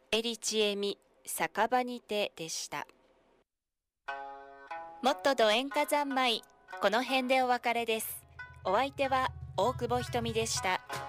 エリチエミ酒場にてでした。もっとど演歌三昧、この辺でお別れです。お相手は大久保ひとみでした。